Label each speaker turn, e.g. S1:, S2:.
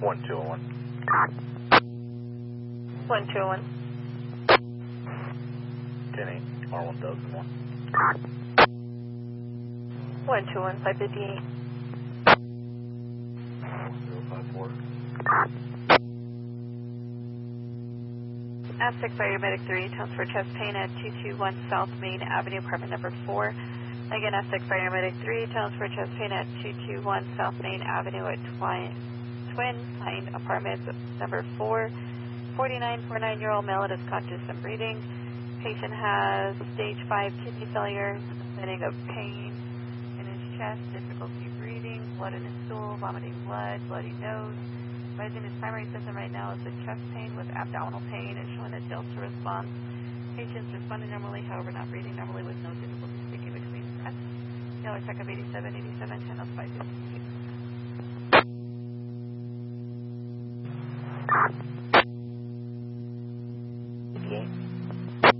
S1: 1201.
S2: 1201.
S1: 10-8, R1001.
S2: 121, 558.
S1: 1054.
S2: Aztec Fire Medic 3, transfer chest pain at 221 South Main Avenue, apartment number 4. Again, Aztec Fire Medic 3, transfer chest pain at 221 South Main Avenue at Twin Pine Apartments, number 4. 49-year-old male that is conscious and breathing. Patient has stage 5 kidney failure, feeling of pain in his chest, difficulty breathing, blood in his stool, vomiting blood, bloody nose. Advising his primary symptom right now is the chest pain with abdominal pain and showing a delta response. Patient's responding normally, however not breathing normally with no difficulty speaking between breaths. Yellow check of 87, 10 of 558.